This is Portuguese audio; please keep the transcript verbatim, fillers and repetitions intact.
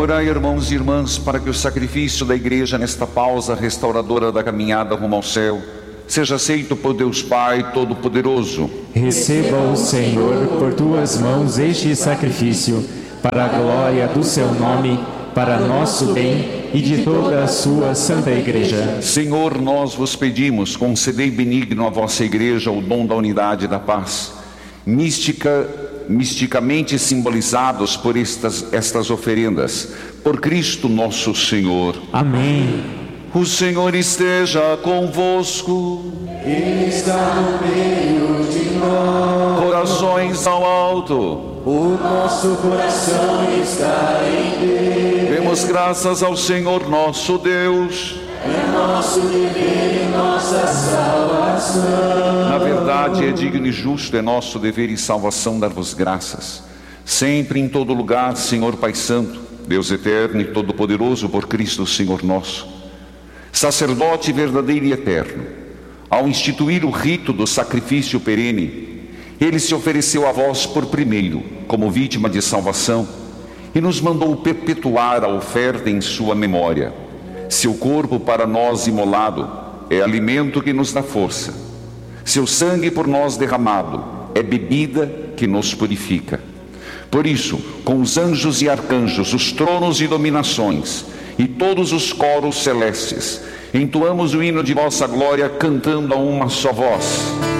Orai, irmãos e irmãs, para que o sacrifício da Igreja nesta pausa restauradora da caminhada rumo ao céu seja aceito por Deus Pai Todo-Poderoso. Receba o Senhor por tuas mãos este sacrifício, para a glória do seu nome, para nosso bem e de toda a sua Santa Igreja. Senhor, nós vos pedimos, concedei benigno à vossa Igreja o dom da unidade e da paz, mística, misticamente simbolizados por estas, estas oferendas, por Cristo nosso Senhor. Amém. O Senhor esteja convosco. Ele está no meio de nós. Corações ao alto. O nosso coração está em Deus. Demos graças ao Senhor nosso Deus. É nosso dever e nossa salvação. Na verdade, é digno e justo, é nosso dever e salvação dar-vos graças. Sempre em todo lugar, Senhor Pai Santo, Deus eterno e todo-poderoso, por Cristo Senhor nosso. Sacerdote verdadeiro e eterno, ao instituir o rito do sacrifício perene, ele se ofereceu a vós por primeiro, como vítima de salvação, e nos mandou perpetuar a oferta em sua memória. Seu corpo para nós imolado é alimento que nos dá força. Seu sangue por nós derramado é bebida que nos purifica. Por isso, com os anjos e arcanjos, os tronos e dominações, e todos os coros celestes, entoamos o hino de vossa glória, cantando a uma só voz.